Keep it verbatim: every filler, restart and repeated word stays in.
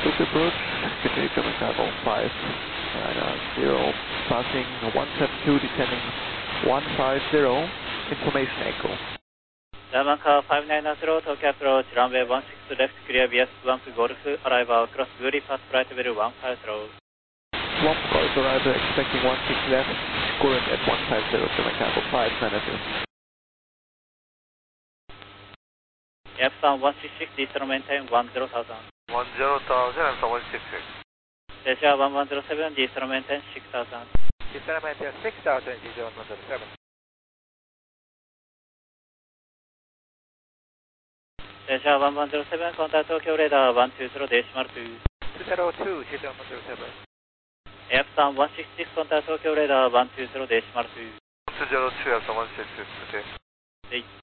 Took approach, continue German Cargo five, China zero, passing one seven two, descending one five zero, information echo. German Car five nine zero, Tokyo approach, runway one six left, clear V S Swamp Golf, arrival across Bury Pass, flight level one five zero. Swamp Golf arrival, expecting one six left, current at one five zero, German Cargo five, manager. Epson one six six, distance maintain one zero thousand. one zero thousand, Epson one six six. Asia one one zero seven, distance maintain six thousand. Distance maintain six thousand, Asia one one zero seven. Asia one one zero seven, contact Tokyo radar one two zero, decimal two. two zero two, Asia one one zero seven. Epson one six six, contact Tokyo radar one two zero, decimal two. two zero two, Epson one six six, okay. Hey.